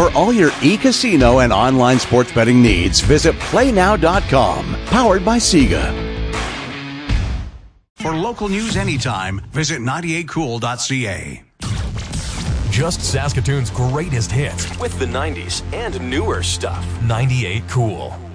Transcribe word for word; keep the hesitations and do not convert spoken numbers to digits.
For all your e-casino and online sports betting needs, visit play now dot com. Powered by Sega. For local news anytime, visit ninety-eight cool dot c a. Just Saskatoon's greatest hits with the nineties and newer stuff. ninety-eight Cool.